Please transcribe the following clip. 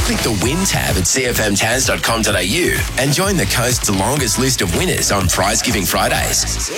click the Win tab at cfmtaz.com.au and join the coast's longest list of winners on Prize Giving Fridays.